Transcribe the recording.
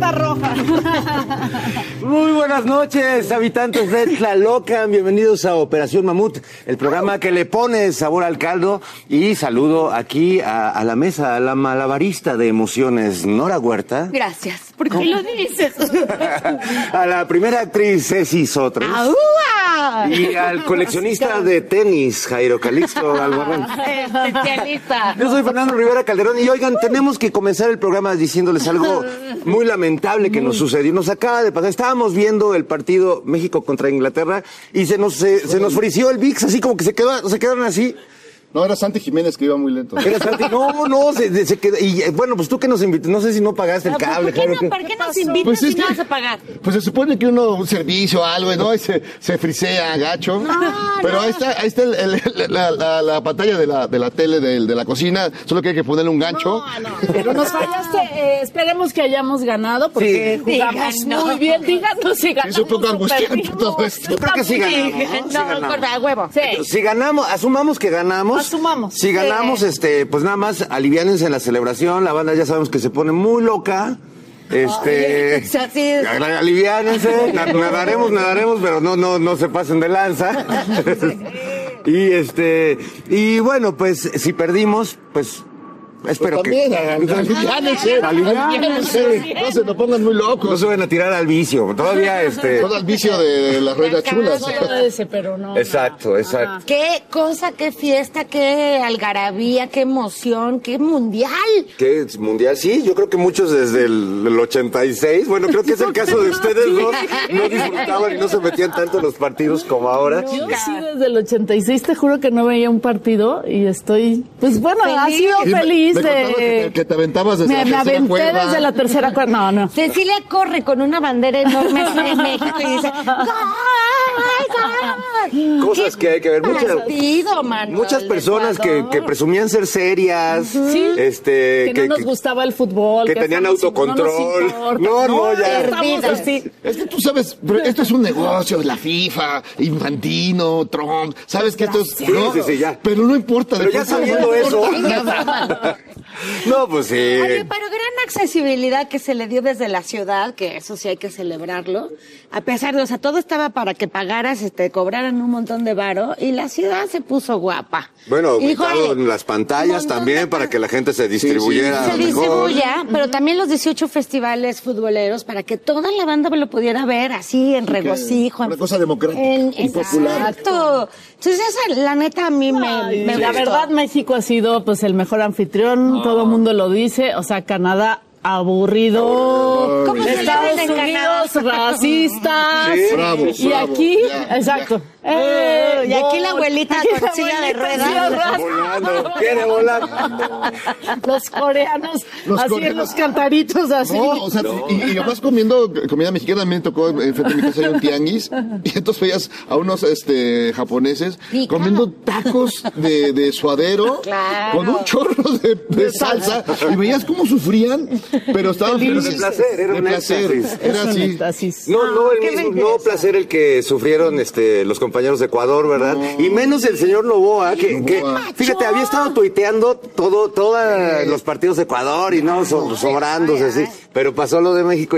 nota roja. Muy buenas noches, habitantes de Tlalocan. Bienvenidos a Operación Mamut, el programa que le pone sabor al caldo. Y saludo aquí a la mesa, a la malabarista de emociones, Nora Huerta. Gracias. ¿Por qué lo dices? A la primera actriz, Ceci Sotres. ¡Aúa! Y al coleccionista de tenis, Jairo Calixto Albarrán. Especialista. Yo soy Fernando Rivera Calderón y oigan, tenemos que comenzar el programa diciéndoles algo muy lamentable que nos sucedió. Nos acaba de pasar, estábamos viendo el partido México contra Inglaterra y se nos frició el VIX, así como que se quedaron así. No, era Santi Jiménez que iba muy lento. Era Santi, se quedó. Y bueno, pues tú que nos invitas, no sé si no pagaste el cable. ¿Por qué nos invitas Pues si no vas a pagar? Pues se supone que un servicio o algo, ¿no? Y se frisea, gacho. Pero ahí está la pantalla de la tele de la cocina, solo que hay que ponerle un gancho. No. Pero nos fallaste, esperemos que hayamos ganado, porque jugamos muy bien. Díganos si ganamos. Es un poco angustiante todo esto. Yo creo que sí ganamos. No, corta, huevo. Sí. Si ganamos, asumamos que ganamos. Asumamos. Si ganamos, pues nada más aliviánense en la celebración. La banda ya sabemos que se pone muy loca. Aliviánense, nadaremos, pero no se pasen de lanza. Y bueno, pues si perdimos, pues espero también, que aliviánense. No se nos pongan muy locos. no se vayan a tirar al vicio. Todavía Todo el vicio de las ruedas chulas. Pero no. Exacto. Qué cosa, qué fiesta, qué algarabía, qué emoción, qué mundial. ¿Qué mundial? Sí, yo creo que muchos desde el 86. Bueno, creo que es el caso de ustedes dos. No disfrutaban y no se metían tanto en los partidos como ahora. Yo sí, desde el 86 te juro que no veía un partido y estoy, pues bueno, ha sido feliz. Me contaron que te aventabas desde la tercera cuerda. Desde la tercera cuerda. No. Cecilia corre con una bandera enorme en México y dice ¡Gol! Cosas que hay que ver. Muchas personas que presumían ser serias. Sí. Que no nos gustaba el fútbol. Que tenían autocontrol. Es que tú sabes, esto es un negocio, la FIFA, Infantino, Trump. Sabes que esto es. Sí, ya. Pero no importa. Pero ya sabiendo eso. No, pues sí. Oye, pero gran accesibilidad que se le dio desde la ciudad, que eso sí hay que celebrarlo. A pesar de, todo estaba para que pagaras, cobraran un montón de varo, y la ciudad se puso guapa. Bueno, en las pantallas también para que la gente se distribuyera. Se distribuya, pero también los 18 festivales futboleros para que toda la banda lo pudiera ver así en regocijo. Una cosa democrática y popular. Exacto. Entonces la neta a mí me la gustó. verdad, México ha sido pues el mejor anfitrión, todo el mundo lo dice, o sea, Canadá aburrido, ¿Cómo se Estados llama en Canadá? Unidos racistas, Sí. Bravo, y bravo, aquí, ya. exacto. Y aquí la abuelita con silla de ruedas. Volando, quiere volar. Los coreanos, así en los cantaritos, así. No, o sea, y además comiendo comida mexicana, también me tocó enfrente de mi casa hay un tianguis, y entonces veías a unos japoneses comiendo tacos de suadero con un chorro de salsa, y veías cómo sufrían, pero estaban felices. De placer, era un éxtasis. Era así. Éxtasis. No el mismo placer el que sufrieron los compañeros de Ecuador, ¿verdad? Y menos el señor Novoa, que fíjate, había estado tuiteando todos los partidos de Ecuador y sobrándose así, pero pasó lo de México.